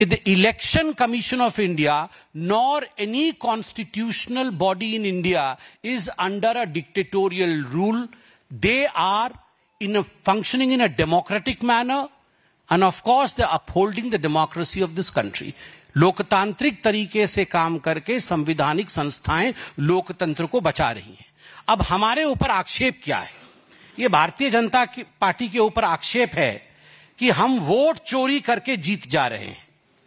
The Election Commission of India, nor any constitutional body in India is under a dictatorial rule. They are functioning in a democratic manner, and of course they are upholding the democracy of this country. लोकतांत्रिक तरीके से काम करके संवैधानिक संस्थाएं लोकतंत्र को बचा रही हैं. अब हमारे ऊपर आक्षेप क्या है? ये भारतीय जनता पार्टी के ऊपर आक्षेप है कि हम वोट चोरी करके जीत जा रहे हैं.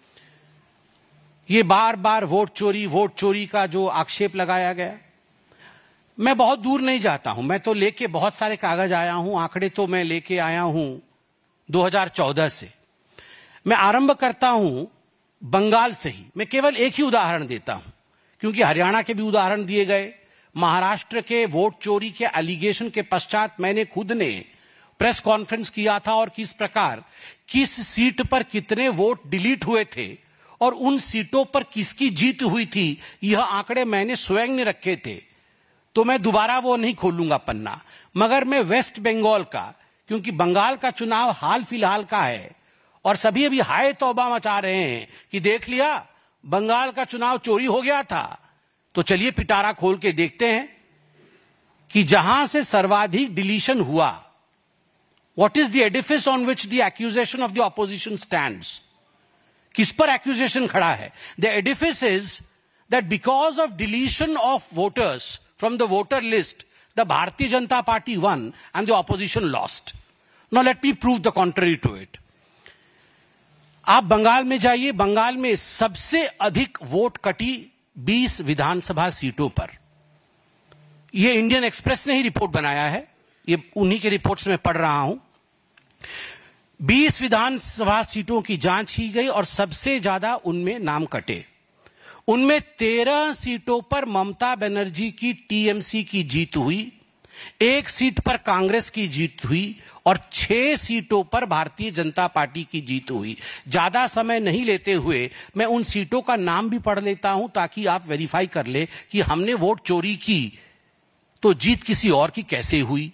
ये बार बार वोट चोरी का जो आक्षेप लगाया गया, मैं बहुत दूर नहीं जाता हूं. मैं तो लेके बहुत सारे कागज आया हूं, आंकड़े तो मैं लेके आया हूं 2014 से. मैं आरंभ करता हूं बंगाल से ही. मैं केवल एक ही उदाहरण देता हूं, क्योंकि हरियाणा के भी उदाहरण दिए गए, महाराष्ट्र के वोट चोरी के एलिगेशन के पश्चात मैंने खुद ने प्रेस कॉन्फ्रेंस किया था और किस प्रकार किस सीट पर कितने वोट डिलीट हुए थे और उन सीटों पर किसकी जीत हुई थी, यह आंकड़े मैंने स्वयं ने रखे थे. तो मैं दोबारा वो नहीं खोलूंगा पन्ना. मगर मैं वेस्ट बंगाल का, क्योंकि बंगाल का चुनाव हाल फिलहाल का है और सभी अभी हाय तौबा मचा रहे हैं कि देख लिया बंगाल का चुनाव चोरी हो गया था, तो चलिए पिटारा खोल के देखते हैं कि जहां से सर्वाधिक डिलीशन हुआ, what is the Edifice on which the accusation of the opposition stands. किस पर एक्यूजेशन खड़ा है? The Edifice is that because of deletion of voters from the voter list, the Bharatiya Janata party one and the opposition lost. Now let me prove the contrary to it. आप बंगाल में जाइए, बंगाल में सबसे अधिक वोट कटी 20 विधानसभा सीटों पर. यह इंडियन एक्सप्रेस ने ही रिपोर्ट बनाया है, ये उन्हीं के रिपोर्ट्स में पढ़ रहा हूं. 20 विधानसभा सीटों की जांच की गई और सबसे ज्यादा उनमें नाम कटे. उनमें 13 सीटों पर ममता बनर्जी की टीएमसी की जीत हुई, 1 सीट पर कांग्रेस की जीत हुई और 6 सीटों पर भारतीय जनता पार्टी की जीत हुई. ज्यादा समय नहीं लेते हुए मैं उन सीटों का नाम भी पढ़ लेता हूं ताकि आप वेरीफाई कर ले कि हमने वोट चोरी की तो जीत किसी और की कैसे हुई.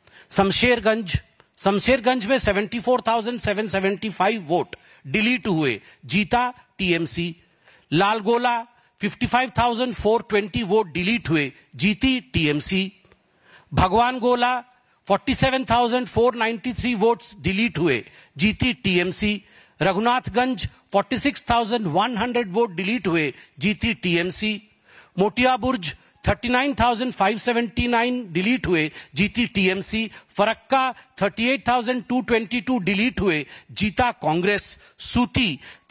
शमशेरगंज में 74,775 वोट डिलीट हुए, जीता टीएमसी. लालगोला 55,420 वोट डिलीट हुए, जीती टीएमसी. भगवान गोला 47,493 वोट्स डिलीट हुए, जीती टीएमसी. रघुनाथगंज 46,100 वोट डिलीट हुए, जीती टीएमसी. मोटियाबुर्ज 39,579 डिलीट हुए, जीती टीएमसी. फरक्का 38,222 डिलीट हुए, जीता कांग्रेस. सूती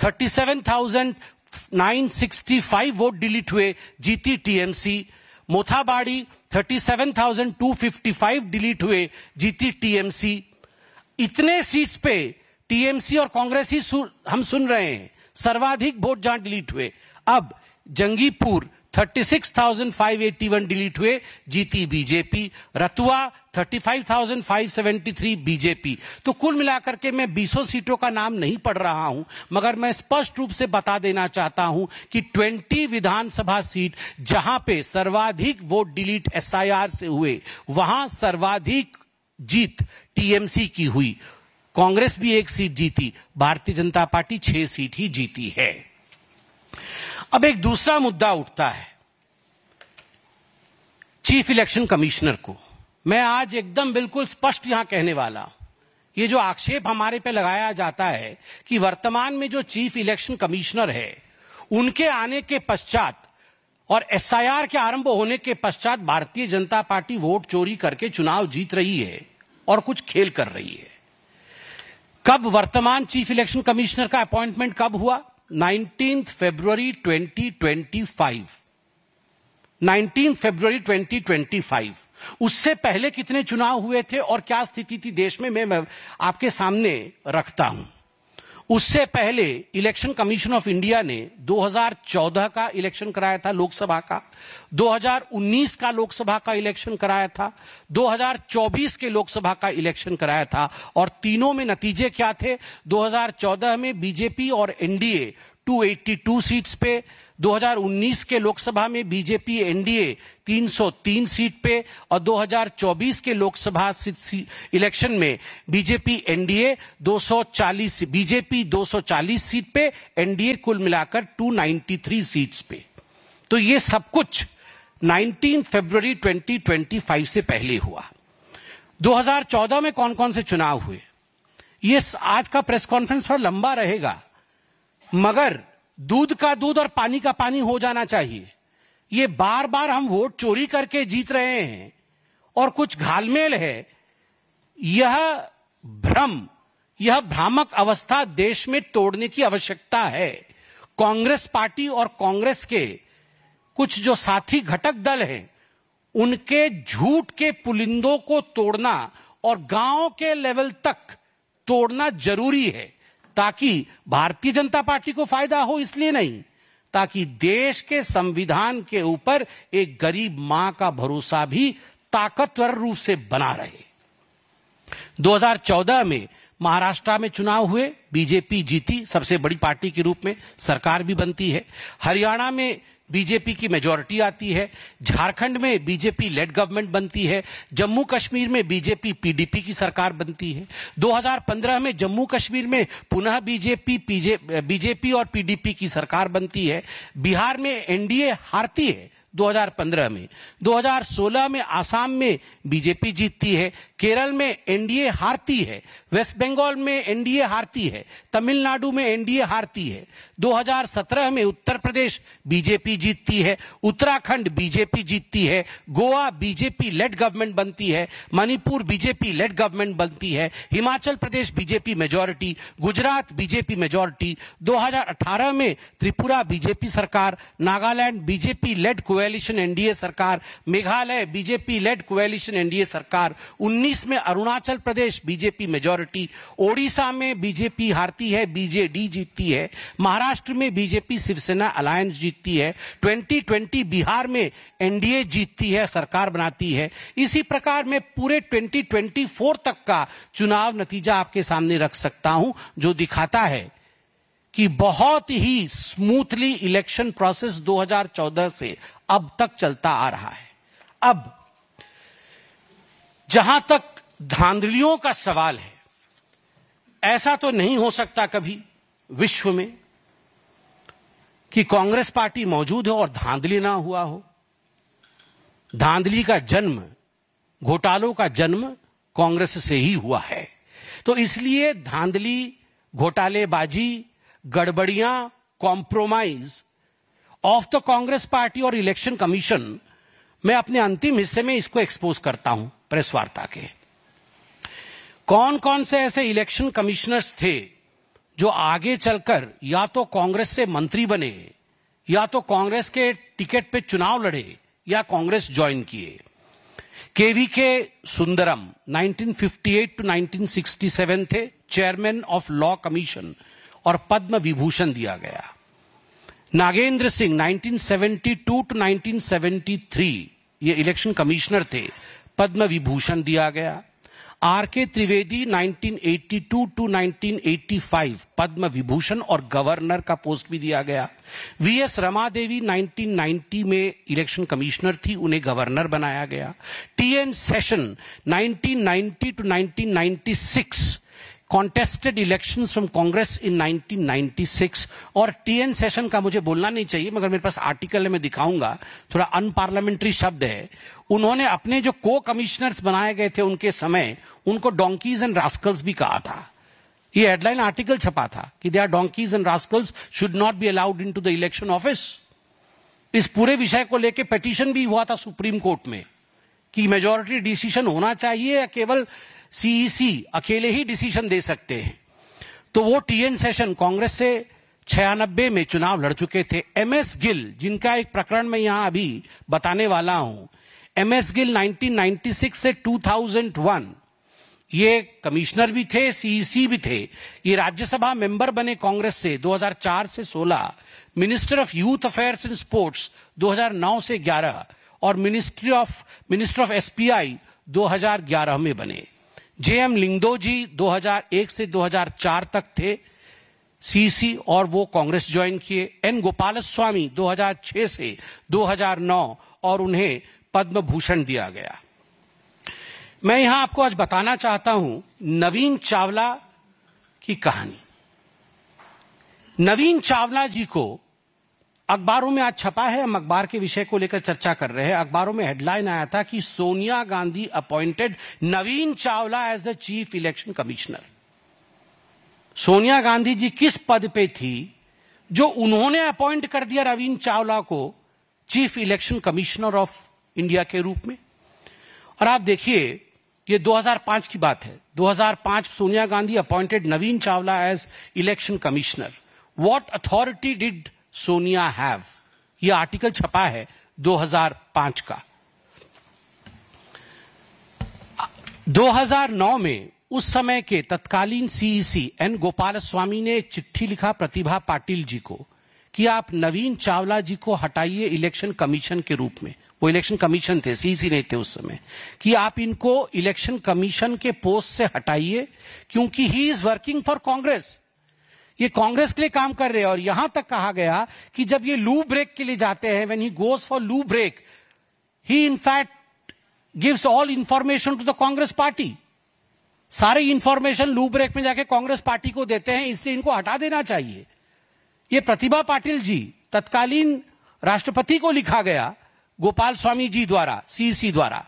37,965 वोट डिलीट हुए, जीती टीएमसी. मोथाबाड़ी 37,255 डिलीट हुए, जीती टीएमसी. इतने सीट्स पे टीएमसी और कांग्रेस ही हम सुन रहे हैं, सर्वाधिक वोट जहां डिलीट हुए. अब जंगीपुर 36,581 डिलीट हुए, जीती बीजेपी. रतुआ 35,573 बीजेपी. तो कुल मिलाकर के मैं 20 सीटों का नाम नहीं पढ़ रहा हूं, मगर मैं स्पष्ट रूप से बता देना चाहता हूं कि 20 विधानसभा सीट जहां पे सर्वाधिक वोट डिलीट एसआईआर से हुए, वहां सर्वाधिक जीत टीएमसी की हुई. कांग्रेस भी 1 सीट जीती, भारतीय जनता पार्टी 6 सीट ही जीती है. अब एक दूसरा मुद्दा उठता है चीफ इलेक्शन कमिश्नर को. मैं आज एकदम बिल्कुल स्पष्ट यहां कहने वाला हूं, ये जो आक्षेप हमारे पे लगाया जाता है कि वर्तमान में जो चीफ इलेक्शन कमिश्नर है, उनके आने के पश्चात और एसआईआर के आरंभ होने के पश्चात भारतीय जनता पार्टी वोट चोरी करके चुनाव जीत रही है और कुछ खेल कर रही है. कब वर्तमान चीफ इलेक्शन कमिश्नर का अपॉइंटमेंट कब हुआ? 19 फरवरी 2025. 19 फरवरी 2025. उससे पहले कितने चुनाव हुए थे और क्या स्थिति थी देश में, मैं आपके सामने रखता हूं. उससे पहले इलेक्शन कमीशन ऑफ इंडिया ने 2014 का इलेक्शन कराया था लोकसभा का, 2019 का लोकसभा का इलेक्शन कराया था, 2024 के लोकसभा का इलेक्शन कराया था. और तीनों में नतीजे क्या थे? 2014 में बीजेपी और एनडीए 282 सीट्स पे, 2019 के लोकसभा में बीजेपी एनडीए 303 सीट पे और 2024 के लोकसभा इलेक्शन में बीजेपी एनडीए 240 सीट पे, एनडीए कुल मिलाकर 293 सीट्स पे। तो ये सब कुछ 19 फरवरी 2025 से पहले हुआ। 2014 में कौन कौन से चुनाव हुए, ये आज का प्रेस कॉन्फ्रेंस थोड़ा लंबा रहेगा, मगर दूध का दूध और पानी का पानी हो जाना चाहिए। ये बार बार हम वोट चोरी करके जीत रहे हैं और कुछ घालमेल है, यह भ्रम, यह भ्रामक अवस्था देश में तोड़ने की आवश्यकता है। कांग्रेस पार्टी और कांग्रेस के कुछ जो साथी घटक दल हैं, उनके झूठ के पुलिंदों को तोड़ना और गांव के लेवल तक तोड़ना जरूरी है, ताकि भारतीय जनता पार्टी को फायदा हो, इसलिए नहीं, ताकि देश के संविधान के ऊपर एक गरीब मां का भरोसा भी ताकतवर रूप से बना रहे। 2014 में महाराष्ट्र में चुनाव हुए, बीजेपी जीती, सबसे बड़ी पार्टी के रूप में सरकार भी बनती है। हरियाणा में बीजेपी की मेजॉरिटी आती है, झारखंड में बीजेपी लेड गवर्नमेंट बनती है, जम्मू कश्मीर में बीजेपी पीडीपी की सरकार बनती है। 2015 में जम्मू कश्मीर में पुनः बीजेपी और पीडीपी की सरकार बनती है। बिहार में एनडीए हारती है 2015 में। 2016 में आसाम में बीजेपी जीतती है, केरल में एनडीए हारती है, वेस्ट बंगाल में एनडीए हारती है, तमिलनाडु में एनडीए हारती है। 2017 में उत्तर प्रदेश बीजेपी जीतती है, उत्तराखंड बीजेपी जीतती है, गोवा बीजेपी लेड गवर्नमेंट बनती है, मणिपुर बीजेपी लेड गवर्नमेंट बनती है, Himachal Pradesh BJP majority, Gujarat BJP majority. 2018 में त्रिपुरा बीजेपी सरकार, Nagaland BJP lead coalition NDA सरकार, Meghalaya BJP lead coalition NDA सरकार। 19 में अरुणाचल प्रदेश बीजेपी मेजॉरिटी, ओडिशा में बीजेपी हारती है, बीजेडी जीतती है, महाराष्ट्र में बीजेपी शिवसेना अलायंस जीतती है, 2020 बिहार में एनडीए जीतती है, सरकार बनाती है। इसी प्रकार मैं पूरे 2024 तक का चुनाव नतीजा आपके सामने रख सकता हूं, जो दिखाता है कि बहुत ही स्मूथली इलेक्शन प्रोसेस 2014 से अब तक चलता आ रहा है। अब जहां तक धांधलियों का सवाल है, ऐसा तो नहीं हो सकता कभी विश्व में कि कांग्रेस पार्टी मौजूद हो और धांधली ना हुआ हो। धांधली का जन्म, घोटालों का जन्म कांग्रेस से ही हुआ है। तो इसलिए धांधली, घोटालेबाजी, गड़बड़ियां, compromise of the Congress party और इलेक्शन कमीशन, मैं अपने अंतिम हिस्से में इसको एक्सपोज करता हूं प्रेस वार्ता के। कौन कौन से ऐसे इलेक्शन कमिश्नर्स थे जो आगे चलकर या तो कांग्रेस से मंत्री बने, या तो कांग्रेस के टिकट पे चुनाव लड़े, या कांग्रेस ज्वाइन किए। केवीके सुंदरम 1958 टू 1967 थे चेयरमैन ऑफ लॉ कमीशन और पद्म विभूषण दिया गया। नागेंद्र सिंह 1972 टू 1973 ये इलेक्शन कमिश्नर थे, पद्म विभूषण दिया गया। आर के त्रिवेदी 1982 टू 1985 पद्म विभूषण और गवर्नर का पोस्ट भी दिया गया। वीएस रमा देवी 1990 में इलेक्शन कमिश्नर थी, उन्हें गवर्नर बनाया गया। TN session 1990 to 1996 contested elections from Congress इन 1996। और टीएन सेशन का मुझे बोलना नहीं चाहिए, मगर मेरे पास आर्टिकल है, मैं दिखाऊंगा, थोड़ा अनपार्लियामेंट्री शब्द है। उन्होंने अपने जो को कमिश्नर्स बनाए गए थे उनके समय, उनको डोंकीज एंड रास्कल्स भी कहा था। ये हेडलाइन आर्टिकल छपा था कि they are donkey's and Rascals, should not be allowed into the election office. इस पूरे विषय को लेकर पिटीशन भी हुआ था सुप्रीम कोर्ट में कि मेजॉरिटी डिसीजन होना चाहिए या केवल सीईसी अकेले ही डिसीजन दे सकते हैं। तो वो टीएन सेशन कांग्रेस से 96 में चुनाव लड़ चुके थे। एमएस गिल, जिनका एक प्रकरण मैं यहां अभी बताने वाला हूं, एमएस गिल 1996 से 2001 ये कमिश्नर भी थे, सीईसी भी थे। ये राज्यसभा मेंबर बने कांग्रेस से 2004 से 16, minister of youth affairs and sports 2009 से 11 और मिनिस्टर ऑफ एसपीआई 2011 में बने। जेएम लिंगदोजी 2001 से 2004 तक थे सीईसी और वो कांग्रेस ज्वाइन किए। एन गोपालस्वामी 2006 से 2009 और उन्हें पद्म भूषण दिया गया। मैं यहां आपको आज बताना चाहता हूं नवीन चावला की कहानी। नवीन चावला जी को अखबारों में आज छपा है, हम अखबार के विषय को लेकर चर्चा कर रहे हैं। अखबारों में हेडलाइन आया था कि Sonia Gandhi appointed Naveen Chawla as the chief election commissioner. Sonia Gandhi ji किस पद पे थी जो उन्होंने अपॉइंट कर दिया नवीन चावला को chief election commissioner of India के रूप में। और आप देखिए, ये 2005 की बात है। 2005 Sonia Gandhi appointed Naveen Chawla as election commissioner. What authority did Sonia have? ये आर्टिकल छपा है 2005 का। 2009 में उस समय के तत्कालीन सीईसी एन गोपालस्वामी ने एक चिट्ठी लिखा प्रतिभा पाटिल जी को कि आप नवीन चावला जी को हटाइए इलेक्शन कमीशन के रूप में। वो इलेक्शन कमीशन थे, सीईसी नहीं थे उस समय, कि आप इनको इलेक्शन कमीशन के पोस्ट से हटाइए क्योंकि he is working for Congress. ये कांग्रेस के लिए काम कर रहे हैं। और यहां तक कहा गया कि जब ये लू ब्रेक के लिए जाते हैं, व्हेन ही गोज फॉर लू break, he in fact gives all information to the Congress party. सारे इंफॉर्मेशन लू ब्रेक में जाके कांग्रेस पार्टी को देते हैं, इसलिए इनको हटा देना चाहिए। ये प्रतिभा पाटिल जी तत्कालीन राष्ट्रपति को लिखा गया गोपाल स्वामी जी द्वारा, सीईसी द्वारा।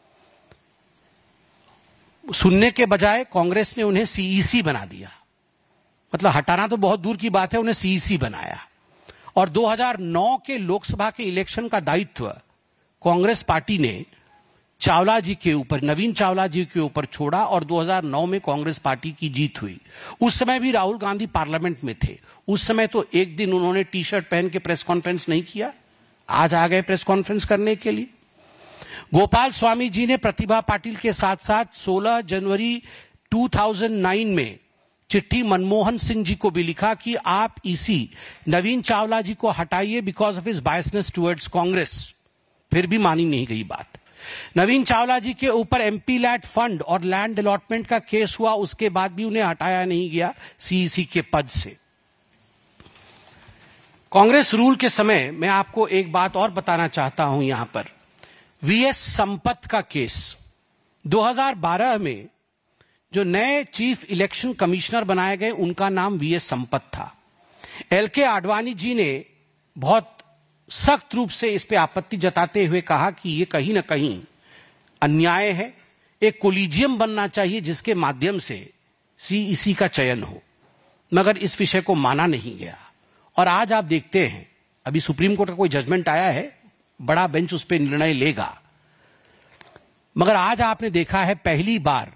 सुनने के बजाय कांग्रेस ने उन्हें सीईसी बना दिया। मतलब हटाना तो बहुत दूर की बात है, उन्हें सीईसी बनाया। और 2009 के लोकसभा के इलेक्शन का दायित्व कांग्रेस पार्टी ने चावला जी के ऊपर, नवीन चावला जी के ऊपर छोड़ा और 2009 में कांग्रेस पार्टी की जीत हुई। उस समय भी राहुल गांधी पार्लियामेंट में थे। उस समय तो एक दिन उन्होंने टी शर्ट पहन के प्रेस कॉन्फ्रेंस नहीं किया, आज आ गए प्रेस कॉन्फ्रेंस करने के लिए। गोपाल स्वामी जी ने प्रतिभा पाटिल के साथ साथ 16 जनवरी 2009 में चिट्ठी मनमोहन सिंह जी को भी लिखा कि आप इसी नवीन चावला जी को हटाइए because of his biasness towards Congress. फिर भी मानी नहीं गई बात। नवीन चावला जी के ऊपर एमपी लैट फंड और लैंड अलॉटमेंट का केस हुआ, उसके बाद भी उन्हें हटाया नहीं गया सीईसी के पद से। कांग्रेस रूल के समय मैं आपको एक बात और बताना चाहता हूं यहां पर। वीएस संपत का केस 2012 में जो नए चीफ इलेक्शन कमिश्नर बनाए गए उनका नाम वीएस संपत था। एलके आडवाणी जी ने बहुत सख्त रूप से इस पे आपत्ति जताते हुए कहा कि ये कहीं ना कहीं अन्याय है, एक कोलिजियम बनना चाहिए जिसके माध्यम से सीईसी का चयन हो, मगर इस विषय को माना नहीं गया। और आज आप देखते हैं, अभी सुप्रीम कोर्ट का कोई जजमेंट आया है, बड़ा बेंच उस पर निर्णय लेगा, मगर आज आपने देखा है पहली बार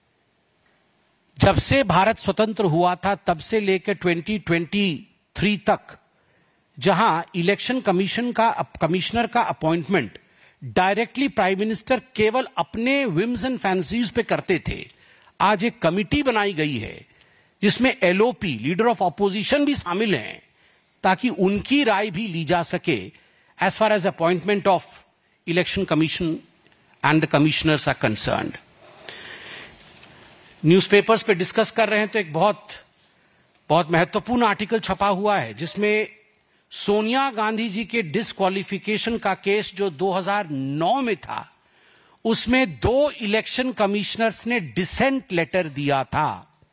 जब से भारत स्वतंत्र हुआ था तब से लेकर 2023 तक, जहां इलेक्शन कमिश्नर का अपॉइंटमेंट डायरेक्टली प्राइम मिनिस्टर केवल अपने विम्स एंड फैंसीज पे करते थे, आज एक कमिटी बनाई गई है जिसमें एलओपी, लीडर ऑफ ऑपोजिशन भी शामिल हैं, ताकि उनकी राय भी ली जा सके as far as appointment of election commission and the commissioners are concerned. Newspapers पे डिस्कस कर रहे हैं तो एक बहुत महत्वपूर्ण आर्टिकल छपा हुआ है जिसमें सोनिया गांधी जी के डिस्क्वालिफिकेशन का केस जो 2009 में था, उसमें 2 इलेक्शन कमिश्नर्स ने डिसेंट लेटर दिया था।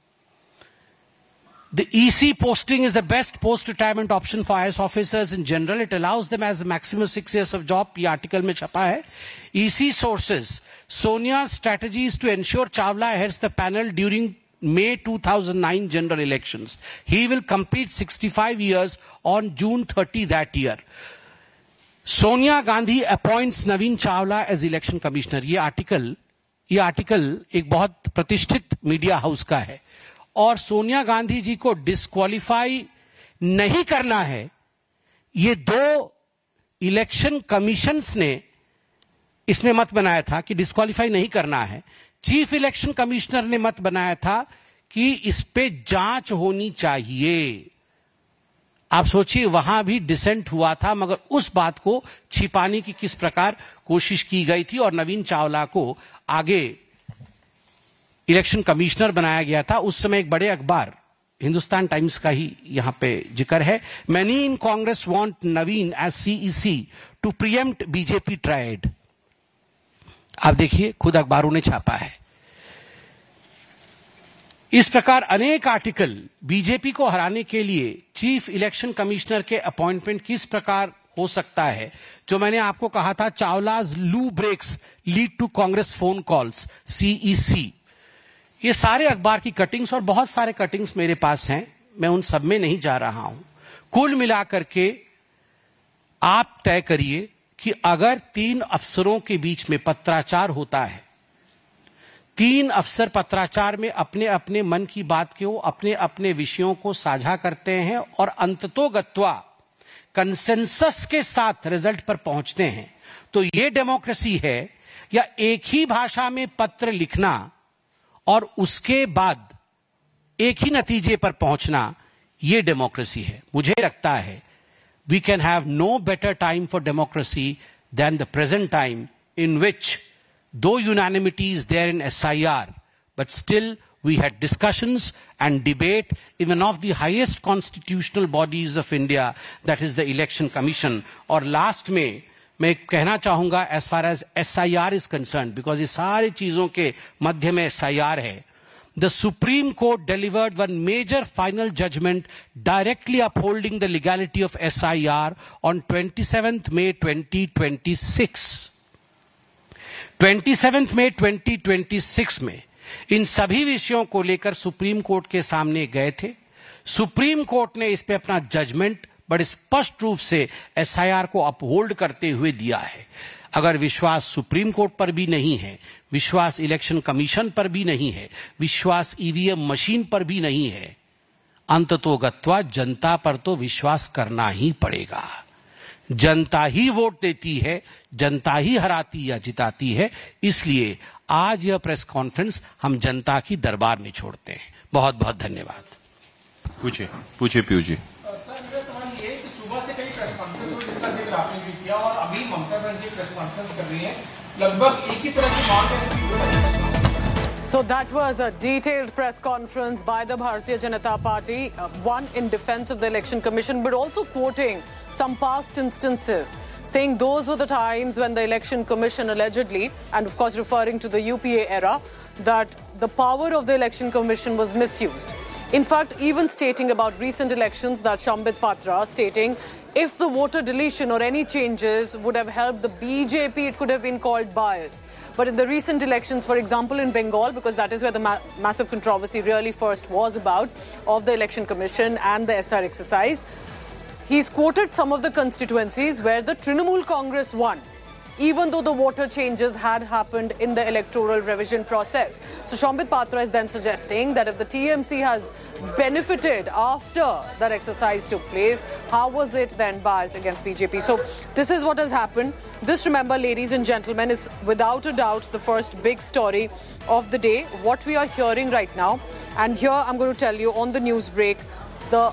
The EC posting is the best post-retirement option for IAS officers in general. It allows them as a maximum 6 years of job. ये आर्टिकल में छपा है। EC sources, Sonia's strategies to ensure Chawla heads the panel during May 2009 general elections. He will complete 65 years on June 30 that year. Sonia Gandhi appoints Naveen Chawla as election commissioner. ये article एक बहुत प्रतिष्ठित media house का है। और सोनिया गांधी जी को disqualify नहीं करना है, ये 2 इलेक्शन कमीशंस ने इसमें मत बनाया था कि डिस्क्वालीफाई नहीं करना है। चीफ इलेक्शन कमिश्नर ने मत बनाया था कि इस पे जांच होनी चाहिए। आप सोचिए, वहां भी डिसेंट हुआ था, मगर उस बात को छिपाने की किस प्रकार कोशिश की गई थी और नवीन चावला को आगे इलेक्शन कमिश्नर बनाया गया था। उस समय एक बड़े अखबार हिंदुस्तान टाइम्स का ही यहां पे जिक्र है. Many in Congress want Naveen as CEC to preempt BJP triad. आप देखिए, खुद अखबारों ने छापा है. इस प्रकार अनेक आर्टिकल बीजेपी को हराने के लिए चीफ इलेक्शन कमिश्नर के अपॉइंटमेंट किस प्रकार हो सकता है, जो मैंने आपको कहा था, चावलाज लू breaks lead to Congress phone calls, CEC. ये सारे अखबार की कटिंग्स और बहुत सारे कटिंग्स मेरे पास हैं, मैं उन सब में नहीं जा रहा हूं. कुल मिलाकर के आप तय करिए कि अगर 3 अफसरों के बीच में पत्राचार होता है, 3 अफसर पत्राचार में अपने अपने मन की बात को, अपने अपने विषयों को साझा करते हैं और अंततोगत्वा कंसेंसस के साथ रिजल्ट पर पहुंचते हैं, तो यह डेमोक्रेसी है? या एक ही भाषा में पत्र लिखना और उसके बाद एक ही नतीजे पर पहुंचना, यह डेमोक्रेसी है? मुझे लगता है we can have no better time for democracy than the present time, in which though unanimity is there in SIR, but still we had discussions and debate in one of the highest constitutional bodies of India, that is the Election Commission. और last में मैं कहना चाहूंगा, as far as SIR is concerned, because ये सारी चीजों के मध्य में SIR है, the Supreme Court delivered one major final judgment directly upholding the legality of SIR on 27th May 2026. 27th May 2026 में इन सभी विषयों को लेकर सुप्रीम कोर्ट के सामने गए थे. सुप्रीम कोर्ट ने इस पे अपना जजमेंट बड़े स्पष्ट रूप से SIR को अपहोल्ड करते हुए दिया है. अगर विश्वास सुप्रीम कोर्ट पर भी नहीं है, विश्वास इलेक्शन कमीशन पर भी नहीं है, विश्वास EVM मशीन पर भी नहीं है, अंततोगत्वा जनता पर तो विश्वास करना ही पड़ेगा. जनता ही वोट देती है, जनता ही हराती या जिताती है. इसलिए आज यह प्रेस कॉन्फ्रेंस हम जनता की दरबार में छोड़ते हैं. बहुत बहुत धन्यवाद. पूछे पीयूष जी. और अभी ममता बनर्जी प्रेस कॉन्फ्रेंस कर रही है, लगभग एक ही तरह की मांग है. So that was a detailed press conference by the Bharatiya Janata Party, one in defense of the Election Commission, but also quoting some past instances, saying those were the times when the Election Commission allegedly, and of course referring to the UPA era, that the power of the Election Commission was misused. In fact, even stating about recent elections, that Shambit Patra stating, if the voter deletion or any changes would have helped the BJP, it could have been called biased. But in the recent elections, for example, in Bengal, because that is where the massive controversy really first was about, of the Election Commission and the SR exercise, he's quoted some of the constituencies where the Trinamool Congress won, even though the voter changes had happened in the electoral revision process. So Shambit Patra is then suggesting that if the TMC has benefited after that exercise took place, how was it then biased against BJP? So this is what has happened. This, remember, ladies and gentlemen, is without a doubt the first big story of the day, what we are hearing right now. And here I'm going to tell you on the news break, the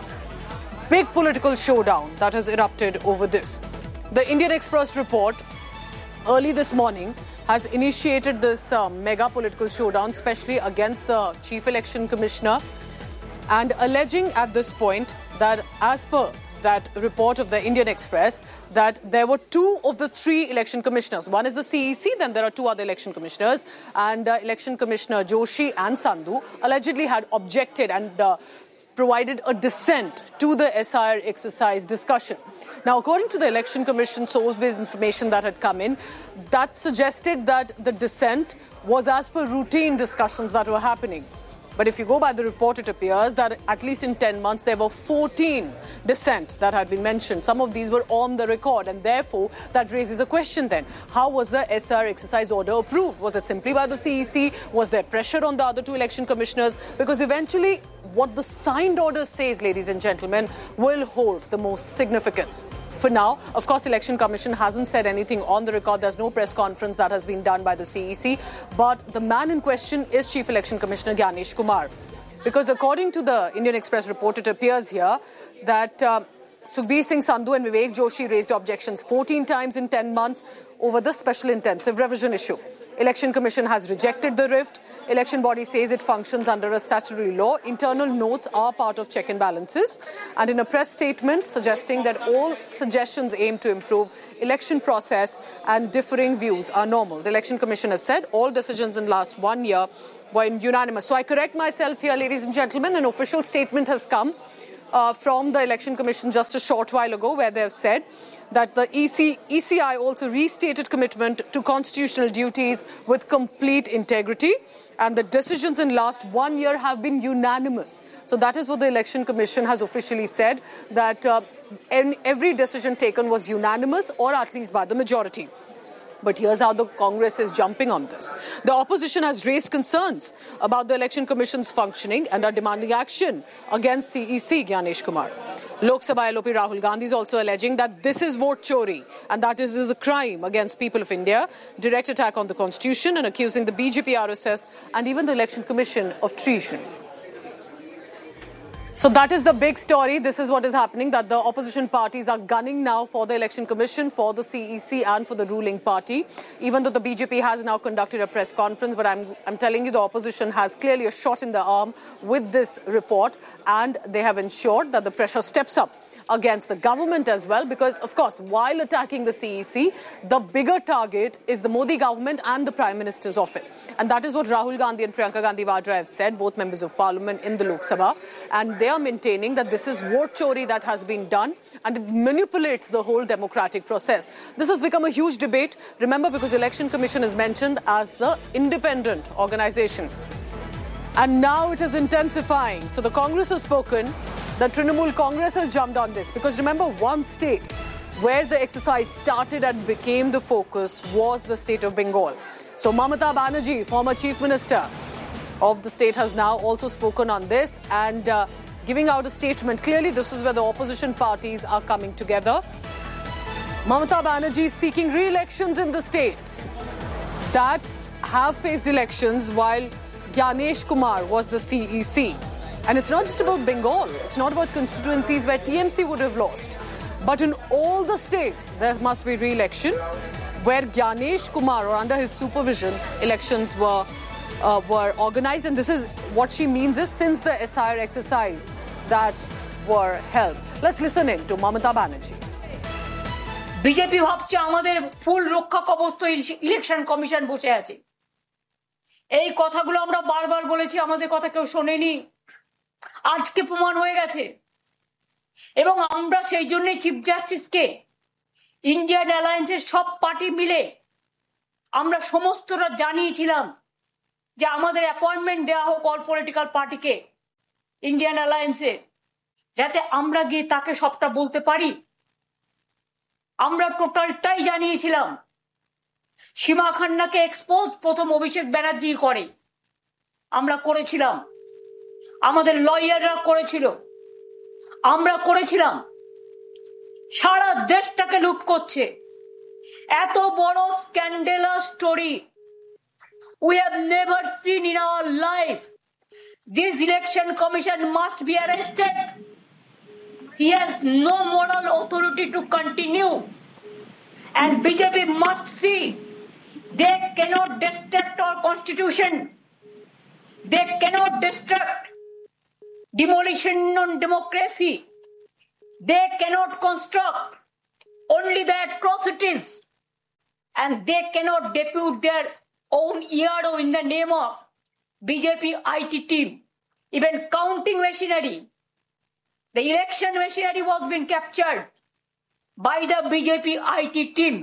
big political showdown that has erupted over this. The Indian Express report early this morning has initiated this mega political showdown, especially against the Chief Election Commissioner, and alleging at this point that, as per that report of the Indian Express, that there were 2 of the 3 election commissioners. One is the CEC, then there are 2 other election commissioners, and Election Commissioner Joshi and Sandhu allegedly had objected and provided a dissent to the SIR exercise discussion. Now, according to the Election Commission source-based information that had come in, that suggested that the dissent was as per routine discussions that were happening. But if you go by the report, it appears that at least in 10 months, there were 14 dissent that had been mentioned. Some of these were on the record, and therefore, that raises a question then. How was the SR exercise order approved? Was it simply by the CEC? Was there pressure on the other 2 election commissioners? Because eventually, what the signed order says, ladies and gentlemen, will hold the most significance. For now, of course, Election Commission hasn't said anything on the record. There's no press conference that has been done by the CEC. But the man in question is Chief Election Commissioner Gyanesh Kumar. Because according to the Indian Express report, it appears here that Sukhbir Singh Sandhu and Vivek Joshi raised objections 14 times in 10 months over the special intensive revision issue. Election Commission has rejected the rift. Election body says it functions under a statutory law. Internal notes are part of check and balances. And in a press statement suggesting that all suggestions aim to improve election process and differing views are normal. The Election Commission has said all decisions in last 1 year were unanimous. So I correct myself here, ladies and gentlemen. An official statement has come from the Election Commission just a short while ago, where they have said that the ECI also restated commitment to constitutional duties with complete integrity, and the decisions in last 1 year have been unanimous. So that is what the Election Commission has officially said, that every decision taken was unanimous, or at least by the majority. But here's how the Congress is jumping on this. The opposition has raised concerns about the Election Commission's functioning and are demanding action against CEC Gyanesh Kumar. Lok Sabha LOP Rahul Gandhi is also alleging that this is vote chori and that is a crime against people of India, direct attack on the constitution, and accusing the BJP, RSS and even the Election Commission of treason. So that is the big story. This is what is happening, that the opposition parties are gunning now for the Election Commission, for the CEC and for the ruling party, even though the BJP has now conducted a press conference. But I'm telling you, the opposition has clearly a shot in the arm with this report, and they have ensured that the pressure steps up against the government as well, because, of course, while attacking the CEC, the bigger target is the Modi government and the Prime Minister's office. And that is what Rahul Gandhi and Priyanka Gandhi Vadra have said, both members of parliament in the Lok Sabha. And they are maintaining that this is vote chori that has been done, and it manipulates the whole democratic process. This has become a huge debate, remember, because Election Commission is mentioned as the independent organization. And now it is intensifying. So the Congress has spoken. The Trinamool Congress has jumped on this, because remember, one state where the exercise started and became the focus was the state of Bengal. So Mamata Banerjee, former Chief Minister of the state, has now also spoken on this and giving out a statement. Clearly, this is where the opposition parties are coming together. Mamata Banerjee is seeking re-elections in the states that have faced elections while Gyanesh Kumar was the CEC. And it's not just about Bengal. It's not about constituencies where TMC would have lost. But in all the states, there must be re-election where Gyanesh Kumar, or under his supervision, elections were organized. And this is what she means is since the SIR exercise that were held. Let's listen in to Mamata Banerjee. BJP ভাবছে আমাদের ফুল রক্ষা কবচ তো election commission বসে আছে। এই কথাগুলো আমরা বারবার বলেছি, আমাদের কথা কেউ শোনেনি। আজকে প্রমাণ হয়ে গেছে, এবং আমরা সেই জন্যই চিফ জাস্টিসকে ইন্ডিয়ান অ্যালায়েন্সের সব পার্টি মিলে আমরা সমস্তটা জানিয়েছিলাম যে আমাদের অ্যাপয়েন্টমেন্ট দেওয়া হোক অল পলিটিক্যাল পার্টিকে ইন্ডিয়ান অ্যালায়েন্সে, যাতে আমরা গিয়ে তাকে সবটা বলতে পারি। আমরা টোটালটাই জানিয়েছিলাম। সীমা খান্নাকে এক্সপোজ প্রথম অভিষেক ব্যানার্জি করে, আমরা করেছিলাম, আমাদের লয়াররা করেছিল, আমরা করেছিলাম। সারা দেশটাকে লুট করছে, এত বড় scandalous story we have never seen in our life. This election commission must be arrested. He has no moral authority to continue, and BJP must see they cannot destruct our constitution. They cannot destruct demolition on democracy. They cannot construct only the atrocities, and they cannot depute their own ERO in the name of BJP IT team. Even counting machinery, the election machinery was being captured by the BJP IT team.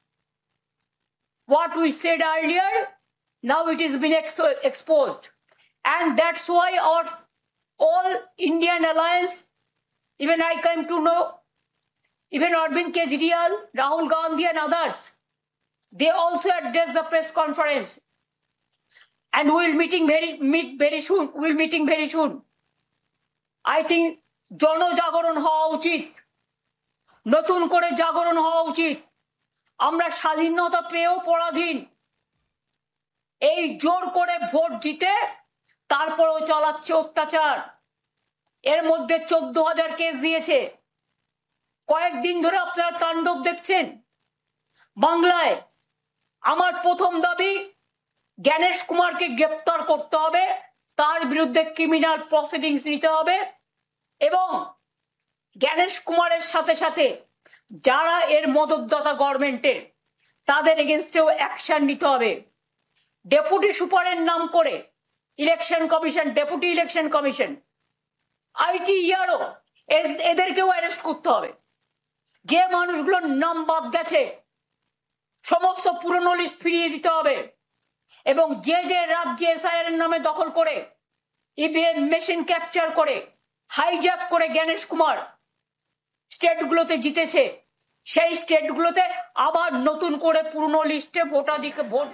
What we said earlier, now it is been exposed. And that's why our all Indian alliance, even I came to know, even Arvind Kejriwal, Rahul Gandhi and others, they also addressed the press conference. And we'll meeting very soon. We'll meeting very soon. I think জনজাগরণ হওয়া উচিত, নতুন করে জাগরণ হওয়া উচিত। আমরা স্বাধীনতা পেয়েও পরাধীন, এই জোর করে ভোট জিতে তারপরেও চালাচ্ছে অত্যাচার। এর মধ্যে 14,000 কেস দিয়েছে, কয়েকদিন ধরে আপনারা তাণ্ডব দেখছেন বাংলায়। আমার প্রথম দাবি জ্ঞানেশ কুমারকে গ্রেপ্তার করতে হবে, তার বিরুদ্ধে ক্রিমিনাল প্রসিডিংস নিতে হবে এবং জ্ঞানেশ কুমারের সাথে সাথে যারা এর মদতদাতা গভর্নমেন্টের তাদের এগেনস্টেও অ্যাকশন নিতে হবে। ডেপুটি সুপারের নাম করে election commission, deputy election commission, IT ইয়ারও এদেরকেও অ্যারেস্ট করতে হবে। যে মানুষগুলোর নাম বাদ গেছে সমস্ত পুরনো লিস্ট ফিরিয়ে দিতে হবে এবং যে যে রাজ্যে এসআইআর এর নামে দখল করে ইভিএম মেশিন ক্যাপচার করে হাইজ্যাক করে জ্ঞানেশ কুমার স্টেটগুলোতে জিতেছে সেই স্টেটগুলোতে আবার নতুন করে পুরনো লিস্টে ভোটাধিকার vote.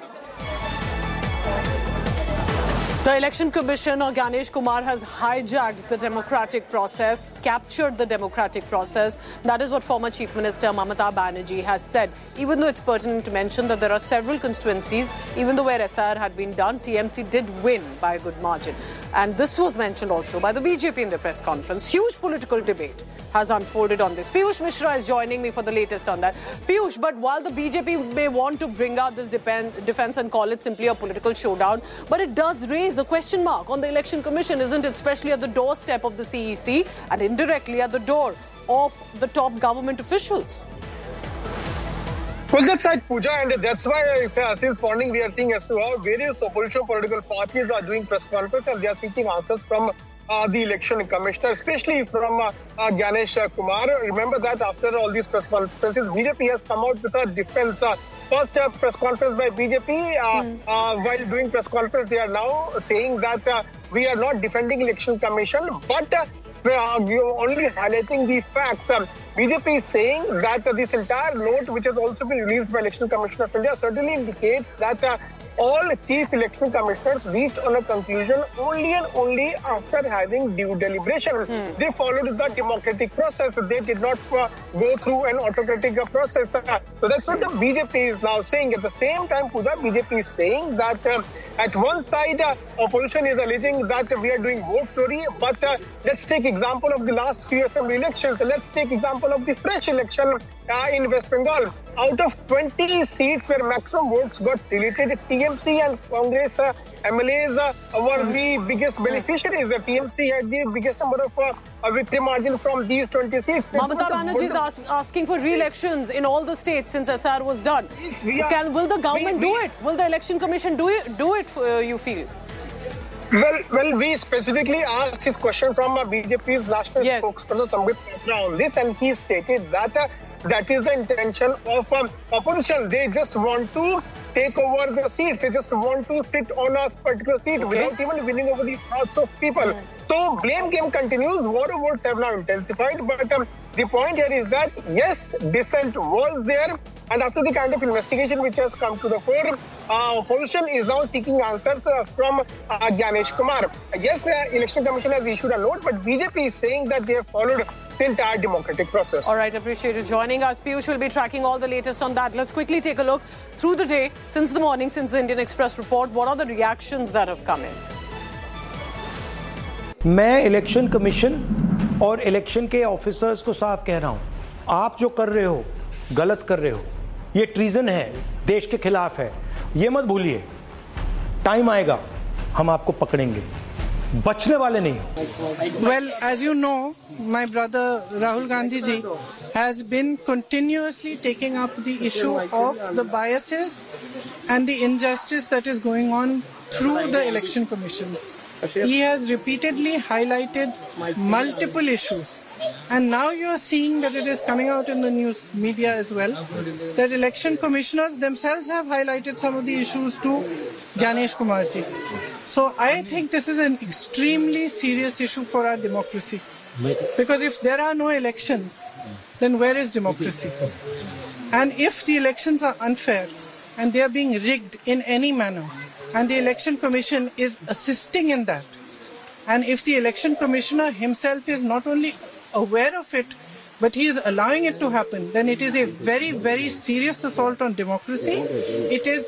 The Election Commissioner Ganesh Kumar has hijacked the democratic process, captured the democratic process. That is what former Chief Minister Mamata Banerjee has said. Even though it's pertinent to mention that there are several constituencies, even though where SIR had been done, TMC did win by a good margin. And this was mentioned also by the BJP in the press conference. Huge political debate has unfolded on this. Piyush Mishra is joining me for the latest on that. Piyush, but while the BJP may want to bring out this defense and call it simply a political showdown, but it does raise a question mark on the Election Commission, isn't it? Especially at the doorstep of the CEC and indirectly at the door of the top government officials. Well, that's right, Pooja, and that's why since morning we are seeing as to how various opposition political parties are doing press conferences and they are seeking answers from the Election Commissioner, especially from Ganesh Kumar. Remember that after all these press conferences, BJP has come out with a defense. First press conference by BJP, while doing press conference, they are now saying that we are not defending Election Commission, but only highlighting the facts. BJP is saying that this entire note, which has also been released by Election Commission of India, certainly indicates that all chief election commissioners reached on a conclusion only and only after having due deliberation. They followed the democratic process. They did not go through an autocratic process. So that's what the BJP is now saying. At the same time, Pooja, BJP is saying that at one side, opposition is alleging that we are doing vote story, but let's take example of the last few assembly elections. Let's take example of the fresh election in West Bengal. Out of 20 seats where maximum votes got deleted, TMC and Congress MLAs were the biggest beneficiaries. The TMC had the biggest number of victory margin from these 20 seats. Mamata Banerjee is asking for re-elections in all the states since SR was done. Will the government do it? Will the Election Commission do it you feel? Well, we specifically asked this question from BJP's national spokesperson Sambit Patra on this, and he stated that that is the intention of opposition. They just want to take over the seats. They just want to sit on a particular seat without even winning over the hearts of people. So blame game continues. War of votes have now intensified. But the point here is that, yes, dissent was there. And after the kind of investigation which has come to the fore, opposition is now seeking answers from Ganesh Kumar. Yes, Election Commission has issued a note, but BJP is saying that they have followed the entire democratic process. All right, appreciate you joining us. Piyush will be tracking all the latest on that. Let's quickly take a look through the day, since the morning, since the Indian Express report. What are the reactions that have come in? मैं election commission और election के officers को साफ कह रहा हूं, आप जो कर रहे हो गलत कर रहे हो, ये ट्रीजन है, देश के खिलाफ है, ये मत भूलिए। टाइम आएगा हम आपको पकड़ेंगे, बचने वाले नहीं। Well, as you know, my brother Rahul Gandhi ji has been continuously taking up the issue of the biases and the injustice that is going on through the election commissions. He has repeatedly highlighted multiple issues. And now you are seeing that it is coming out in the news media as well, that election commissioners themselves have highlighted some of the issues to Ganesh Kumar ji. So I think this is an extremely serious issue for our democracy. Because if there are no elections, then where is democracy? And if the elections are unfair and they are being rigged in any manner, and the election commission is assisting in that, and if the election commissioner himself is not only aware of it, but he is allowing it to happen, then it is a very, very serious assault on democracy. It is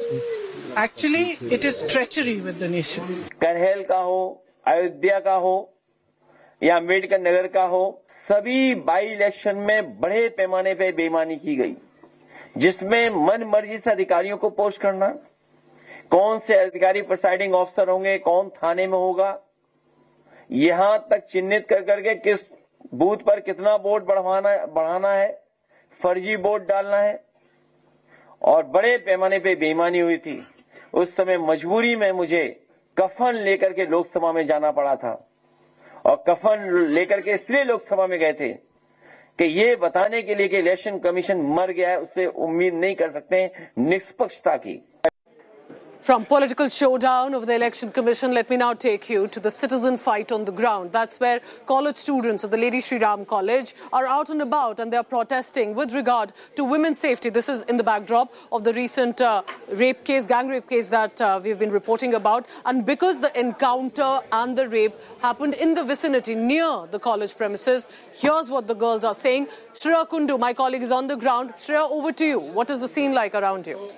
treachery with the nation. करहेल का हो, अयोध्या का हो, या अम्बेडकर नगर का हो, सभी by election में बड़े पैमाने पे बेईमानी की गई, जिसमें मन मर्जी से अधिकारियों को पोस्ट करना, कौन से अधिकारी प्रिसाइडिंग ऑफिसर होंगे, कौन थाने में होगा, यहां तक चिन्हित कर करके किस बूथ पर कितना वोट बढ़ाना है, फर्जी वोट डालना है, और बड़े पैमाने पे बेईमानी हुई थी। उस समय मजबूरी में मुझे कफन लेकर के लोकसभा में जाना पड़ा था, और कफन लेकर के इसलिए लोकसभा में गए थे कि ये बताने के लिए कि इलेक्शन कमीशन मर गया है, उससे उम्मीद नहीं कर सकते निष्पक्षता की। From political showdown of the Election Commission, let me now take you to the citizen fight on the ground. That's where college students of the Lady Shri Ram College are out and about, and they are protesting with regard to women's safety. This is in the backdrop of the recent rape case, gang rape case that we've been reporting about. And because the encounter and the rape happened in the vicinity near the college premises, here's what the girls are saying. Shreya Kundu, my colleague, is on the ground. Shreya, over to you. What is the scene like around you?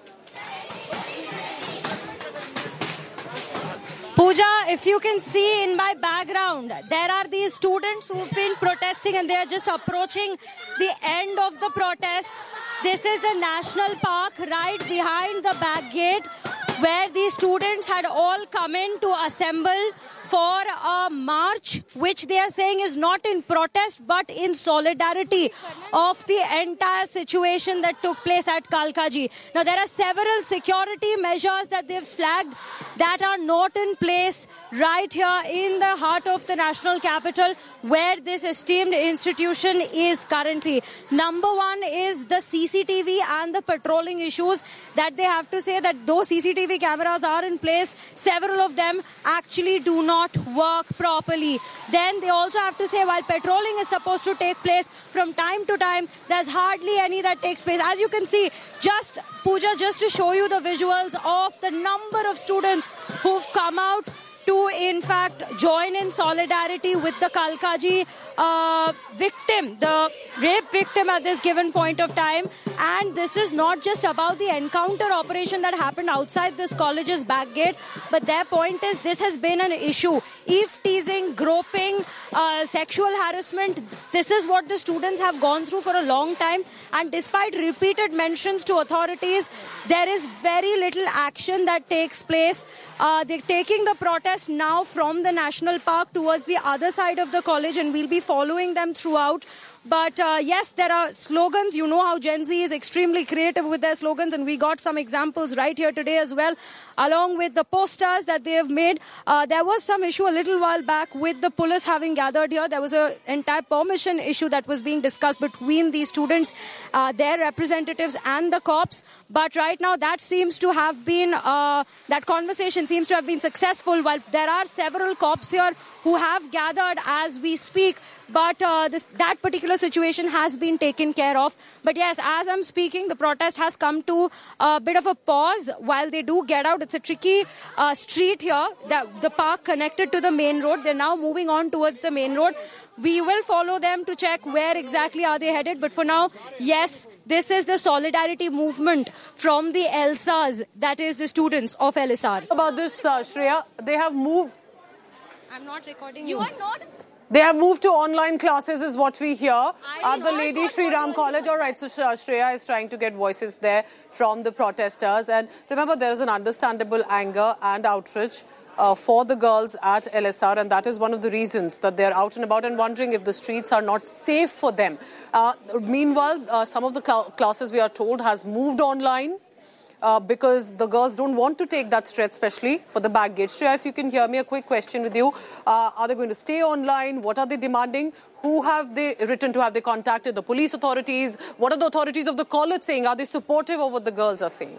Pooja, if you can see in my background, there are these students who've been protesting and they are just approaching the end of the protest. This is the National Park right behind the back gate where these students had all come in to assemble for a march, which they are saying is not in protest but in solidarity of the entire situation that took place at Kalkaji. Now, there are several security measures that they've flagged that are not in place right here in the heart of the national capital where this esteemed institution is currently. Number one is the CCTV and the patrolling issues that they have to say that those CCTV cameras are in place, several of them actually do not work properly. Then they also have to say while patrolling is supposed to take place from time to time, there's hardly any that takes place. As you can see, just Pooja, just to show you the visuals of the number of students who've come out to in fact join in solidarity with the Kalkaji victim, the rape victim at this given point of time. And this is not just about the encounter operation that happened outside this college's back gate, but their point is this has been an issue. Eve teasing, groping, sexual harassment, this is what the students have gone through for a long time. And despite repeated mentions to authorities, there is very little action that takes place. They're taking the protest now from the National Park towards the other side of the college, and we'll be following them throughout. But yes, there are slogans. You know how Gen Z is extremely creative with their slogans, and we got some examples right here today as well, along with the posters that they have made. There was some issue a little while back with the police having gathered here. There was an entire permission issue that was being discussed between these students, their representatives and the cops. But right now that seems to have been, that conversation seems to have been successful, while there are several cops here who have gathered as we speak. But that particular situation has been taken care of. But yes, as I'm speaking, the protest has come to a bit of a pause while they do get out. It's a tricky street here, the park connected to the main road. They're now moving on towards the main road. We will follow them to check where exactly are they headed. But for now, yes, this is the solidarity movement from the ELSAs, that is the students of LSR. About this, Shreya, they have moved. I'm not recording you. You are not? They have moved to online classes is what we hear at the Lady Shri Ram College. All right, so Shreya is trying to get voices there from the protesters. And remember, there is an understandable anger and outrage for the girls at LSR, and that is one of the reasons that they're out and about and wondering if the streets are not safe for them. Meanwhile, some of the classes, we are told, has moved online. Because the girls don't want to take that stretch, especially for the back gate. Shreya, if you can hear me, a quick question with you. Are they going to stay online? What are they demanding? Who have they written to? Have they contacted the police authorities? What are the authorities of the college saying? Are they supportive of what the girls are saying?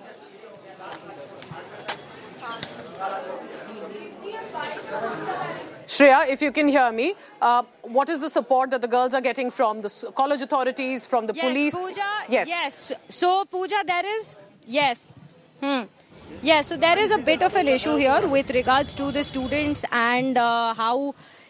Shreya, if you can hear me, what is the support that the girls are getting from the college authorities, from the police? Pooja, yes. So, Pooja, there is... Yes. Yes, so there is a bit of an issue here with regards to the students and how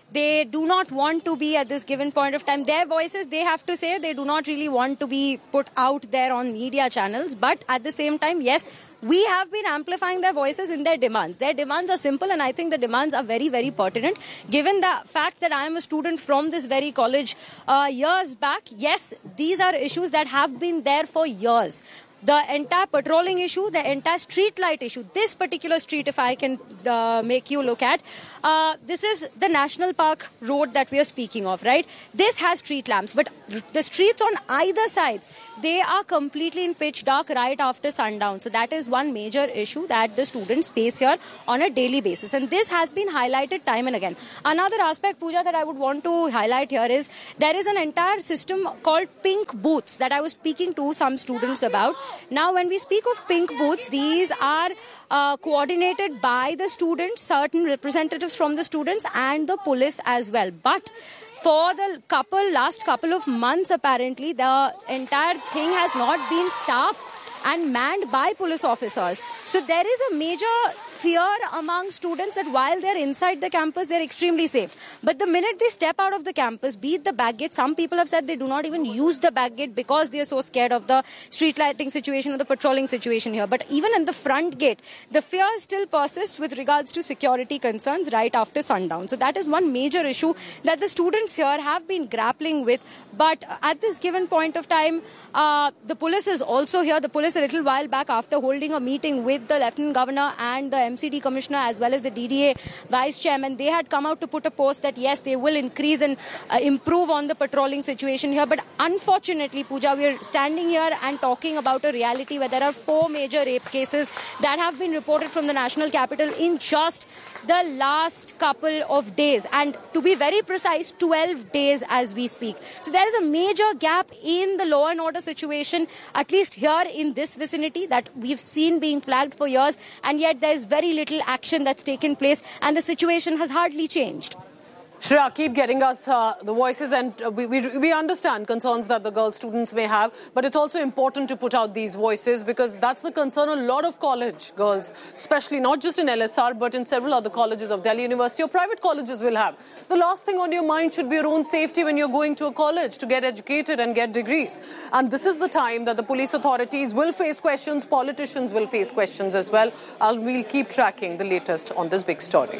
They do not want to be at this given point of time. Their voices, they have to say, they do not really want to be put out there on media channels. But at the same time, yes, we have been amplifying their voices in their demands. Their demands are simple, and I think the demands are very, very pertinent. Given the fact that I am a student from this very college years back, yes, these are issues that have been there for years. The entire patrolling issue, the entire street light issue, this particular street, if I can make you look at, this is the National Park Road that we are speaking of, right? This has street lamps, but the streets on either side, they are completely in pitch dark right after sundown. So that is one major issue that the students face here on a daily basis. And this has been highlighted time and again. Another aspect, Pooja, that I would want to highlight here is there is an entire system called pink booths that I was speaking to some students about. Now, when we speak of pink booths, these are coordinated by the students, certain representatives from the students and the police as well. But for the last couple of months, apparently, the entire thing has not been staffed and manned by police officers. So there is a major fear among students that while they're inside the campus, they're extremely safe. But the minute they step out of the campus, be it the back gate, some people have said they do not even use the back gate because they're so scared of the street lighting situation or the patrolling situation here. But even in the front gate, the fear still persists with regards to security concerns right after sundown. So that is one major issue that the students here have been grappling with. But at this given point of time, the police is also here. The police a little while back, after holding a meeting with the Lieutenant Governor and the MCD Commissioner as well as the DDA Vice Chairman, they had come out to put a post that yes, they will increase and improve on the patrolling situation here. But unfortunately, Pooja, we are standing here and talking about a reality where there are 4 major rape cases that have been reported from the national capital in just the last couple of days. And to be very precise, 12 days as we speak. So there is a major gap in the law and order situation, at least here in this vicinity, that we've seen being flagged for years, and yet there is very little action that's taken place and the situation has hardly changed. Shreya, keep getting us the voices, and we understand concerns that the girl students may have, but it's also important to put out these voices because that's the concern a lot of college girls, especially not just in LSR but in several other colleges of Delhi University or private colleges will have. The last thing on your mind should be your own safety when you're going to a college to get educated and get degrees. And this is the time that the police authorities will face questions, politicians will face questions as well. We'll keep tracking the latest on this big story.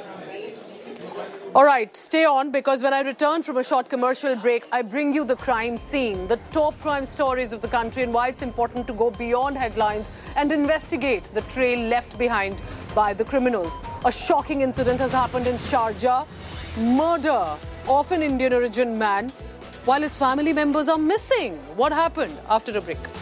All right, stay on, because when I return from a short commercial break, I bring you the crime scene, the top crime stories of the country and why it's important to go beyond headlines and investigate the trail left behind by the criminals. A shocking incident has happened in Sharjah. Murder of an Indian origin man while his family members are missing. What happened? After a break.